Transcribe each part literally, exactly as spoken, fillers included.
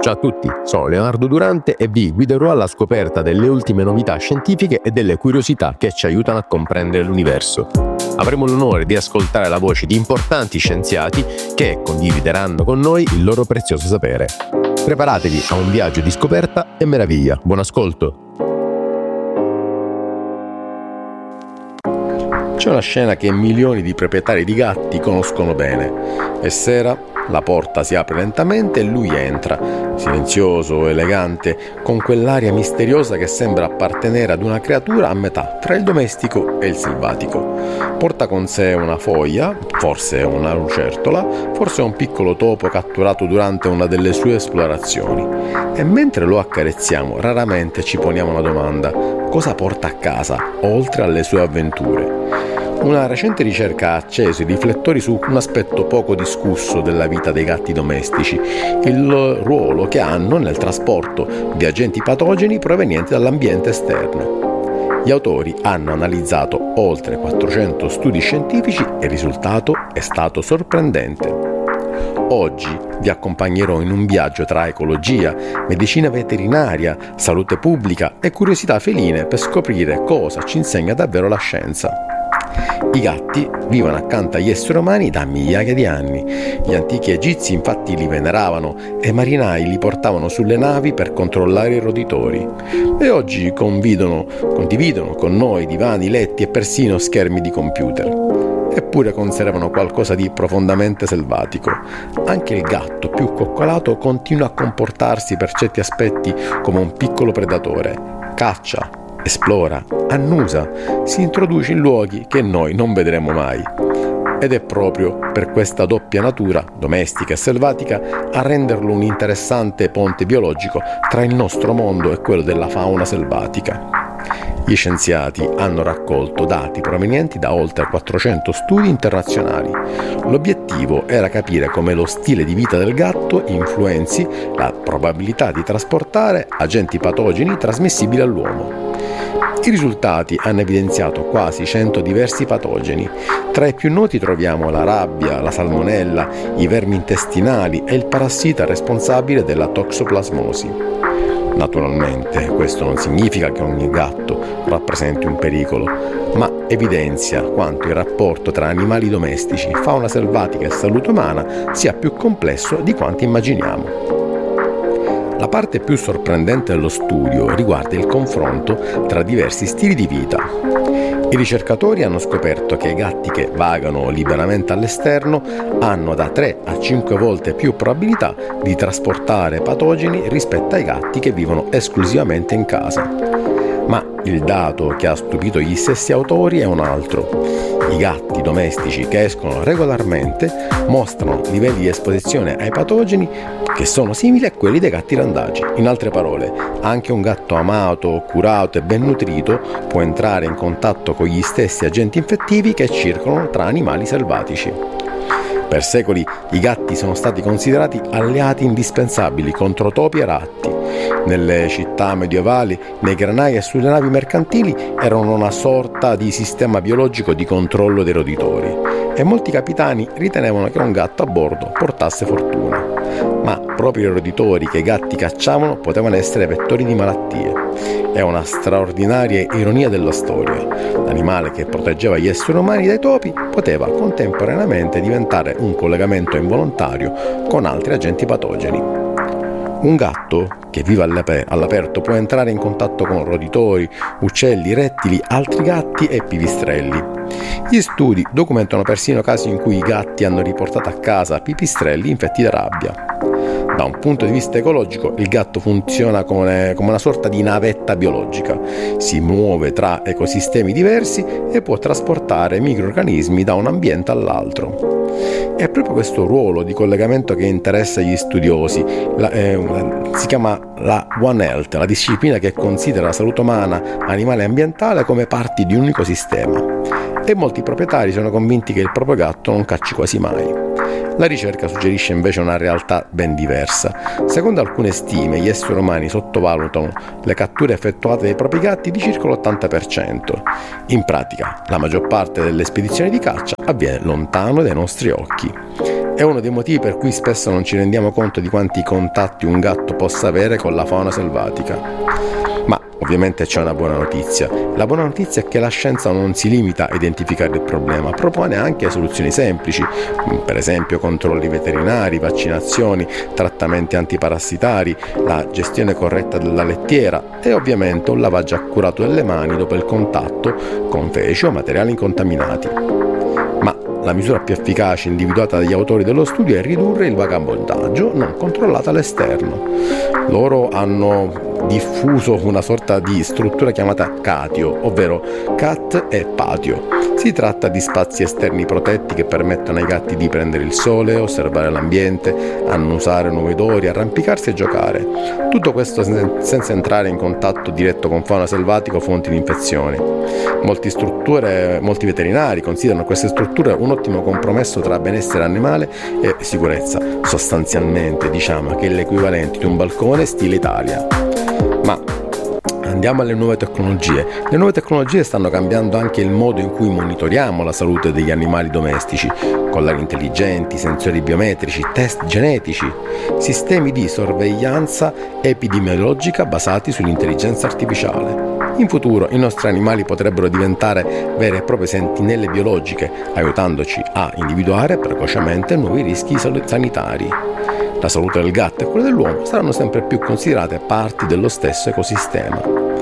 Ciao a tutti, sono Leonardo Durante e vi guiderò alla scoperta delle ultime novità scientifiche e delle curiosità che ci aiutano a comprendere l'universo. Avremo l'onore di ascoltare la voce di importanti scienziati che condivideranno con noi il loro prezioso sapere. Preparatevi a un viaggio di scoperta e meraviglia. Buon ascolto! C'è una scena che milioni di proprietari di gatti conoscono bene. È sera, la porta si apre lentamente e lui entra, silenzioso, elegante, con quell'aria misteriosa che sembra appartenere ad una creatura a metà tra il domestico e il selvatico. Porta con sé una foglia, forse una lucertola, forse un piccolo topo catturato durante una delle sue esplorazioni. E mentre lo accarezziamo, raramente ci poniamo una domanda: cosa porta a casa, oltre alle sue avventure? Una recente ricerca ha acceso i riflettori su un aspetto poco discusso della vita dei gatti domestici, il ruolo che hanno nel trasporto di agenti patogeni provenienti dall'ambiente esterno. Gli autori hanno analizzato oltre quattrocento studi scientifici e il risultato è stato sorprendente. Oggi vi accompagnerò in un viaggio tra ecologia, medicina veterinaria, salute pubblica e curiosità feline per scoprire cosa ci insegna davvero la scienza. I gatti vivono accanto agli esseri umani da migliaia di anni. Gli antichi egizi infatti li veneravano e marinai li portavano sulle navi per controllare i roditori. E oggi condividono, condividono con noi divani, letti e persino schermi di computer. Eppure conservano qualcosa di profondamente selvatico. Anche il gatto più coccolato continua a comportarsi per certi aspetti come un piccolo predatore. Caccia, esplora, annusa, si introduce in luoghi che noi non vedremo mai. Ed è proprio per questa doppia natura, domestica e selvatica, a renderlo un interessante ponte biologico tra il nostro mondo e quello della fauna selvatica. Gli scienziati hanno raccolto dati provenienti da oltre quattrocento studi internazionali. L'obiettivo era capire come lo stile di vita del gatto influenzi la probabilità di trasportare agenti patogeni trasmissibili all'uomo. I risultati hanno evidenziato quasi cento diversi patogeni. Tra i più noti troviamo la rabbia, la salmonella, i vermi intestinali e il parassita responsabile della toxoplasmosi. Naturalmente, questo non significa che ogni gatto rappresenti un pericolo, ma evidenzia quanto il rapporto tra animali domestici, fauna selvatica e salute umana sia più complesso di quanto immaginiamo. La parte più sorprendente dello studio riguarda il confronto tra diversi stili di vita. I ricercatori hanno scoperto che i gatti che vagano liberamente all'esterno hanno da tre a cinque volte più probabilità di trasportare patogeni rispetto ai gatti che vivono esclusivamente in casa. Ma il dato che ha stupito gli stessi autori è un altro. I gatti domestici che escono regolarmente mostrano livelli di esposizione ai patogeni che sono simili a quelli dei gatti randagi. In altre parole, anche un gatto amato, curato e ben nutrito può entrare in contatto con gli stessi agenti infettivi che circolano tra animali selvatici. Per secoli i gatti sono stati considerati alleati indispensabili contro topi e ratti. Nelle città medievali, nei granai e sulle navi mercantili erano una sorta di sistema biologico di controllo dei roditori e molti capitani ritenevano che un gatto a bordo portasse fortuna. Ma proprio i roditori che i gatti cacciavano potevano essere vettori di malattie. È una straordinaria ironia della storia. L'animale che proteggeva gli esseri umani dai topi poteva contemporaneamente diventare un collegamento involontario con altri agenti patogeni. Un gatto che vive all'aperto può entrare in contatto con roditori, uccelli, rettili, altri gatti e pipistrelli. Gli studi documentano persino casi in cui i gatti hanno riportato a casa pipistrelli infetti da rabbia. Da un punto di vista ecologico, il gatto funziona come, come una sorta di navetta biologica. Si muove tra ecosistemi diversi e può trasportare microrganismi da un ambiente all'altro. È proprio questo ruolo di collegamento che interessa gli studiosi. La, eh, si chiama la One Health, la disciplina che considera la salute umana, animale e ambientale come parti di un ecosistema. E molti proprietari sono convinti che il proprio gatto non cacci quasi mai. La ricerca suggerisce invece una realtà ben diversa. Secondo alcune stime, gli esseri umani sottovalutano le catture effettuate dai propri gatti di circa l'ottanta per cento. In pratica, la maggior parte delle spedizioni di caccia avviene lontano dai nostri occhi. È uno dei motivi per cui spesso non ci rendiamo conto di quanti contatti un gatto possa avere con la fauna selvatica. Ma ovviamente c'è una buona notizia. La buona notizia è che la scienza non si limita a identificare il problema, propone anche soluzioni semplici, per esempio controlli veterinari, vaccinazioni, trattamenti antiparassitari, la gestione corretta della lettiera e ovviamente un lavaggio accurato delle mani dopo il contatto con feci o materiali incontaminati. Ma la misura più efficace individuata dagli autori dello studio è ridurre il vagabondaggio non controllato all'esterno. Loro hanno diffuso una sorta di struttura chiamata catio, ovvero cat e patio. Si tratta di spazi esterni protetti che permettono ai gatti di prendere il sole, osservare l'ambiente, annusare nuovi odori, arrampicarsi e giocare. Tutto questo senza entrare in contatto diretto con fauna selvatica o fonti di infezioni. Molti strutture, molti veterinari considerano queste strutture un ottimo compromesso tra benessere animale e sicurezza. Sostanzialmente diciamo che è l'equivalente di un balcone stile Italia. Ma andiamo alle nuove tecnologie. Le nuove tecnologie stanno cambiando anche il modo in cui monitoriamo la salute degli animali domestici. Collari intelligenti, sensori biometrici, test genetici, sistemi di sorveglianza epidemiologica basati sull'intelligenza artificiale. In futuro i nostri animali potrebbero diventare vere e proprie sentinelle biologiche, aiutandoci a individuare precocemente nuovi rischi sanitari. La salute del gatto e quella dell'uomo saranno sempre più considerate parti dello stesso ecosistema.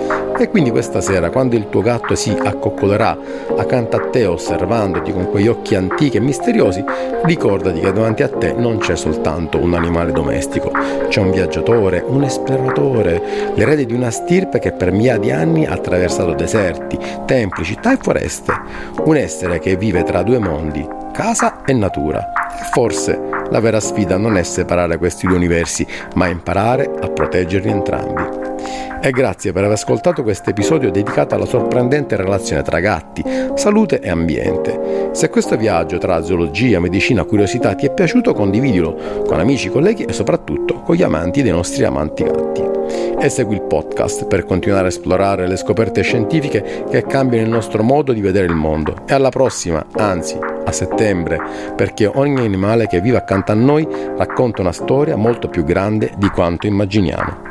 E quindi questa sera, quando il tuo gatto si accoccolerà accanto a te osservandoti con quegli occhi antichi e misteriosi, ricordati che davanti a te non c'è soltanto un animale domestico, c'è un viaggiatore, un esploratore, l'erede di una stirpe che per migliaia di anni ha attraversato deserti, templi, città e foreste, un essere che vive tra due mondi, casa e natura. E forse la vera sfida non è separare questi due universi, ma imparare a proteggerli entrambi. E grazie per aver ascoltato questo episodio dedicato alla sorprendente relazione tra gatti, salute e ambiente. Se questo viaggio tra zoologia, medicina e curiosità ti è piaciuto, condividilo con amici, colleghi e soprattutto con gli amanti dei nostri amanti gatti. E segui il podcast per continuare a esplorare le scoperte scientifiche che cambiano il nostro modo di vedere il mondo. E alla prossima, anzi a settembre, perché ogni animale che vive accanto a noi racconta una storia molto più grande di quanto immaginiamo.